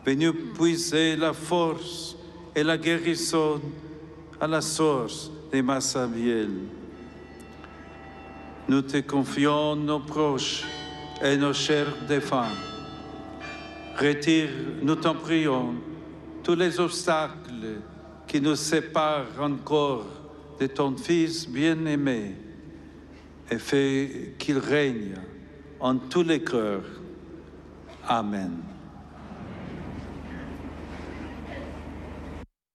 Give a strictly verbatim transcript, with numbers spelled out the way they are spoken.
venu puiser la force et la guérison à la source de Massabielle. Nous te confions nos proches et nos chers défunts. Retire, nous t'en prions, tous les obstacles qui nous séparent encore de ton Fils bien-aimé et fais qu'il règne en tous les cœurs. Amen.